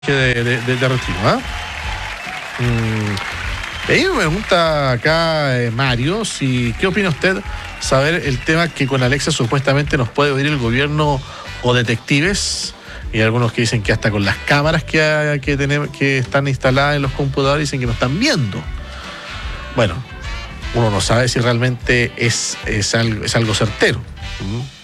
de retiro, ¿ah? Ahí me pregunta acá Mario, ¿qué opina usted saber el tema que con Alexa supuestamente nos puede oír el gobierno o detectives? Y hay algunos que dicen que hasta con las cámaras que están instaladas en los computadores dicen que nos están viendo. Bueno, uno no sabe si realmente es algo certero.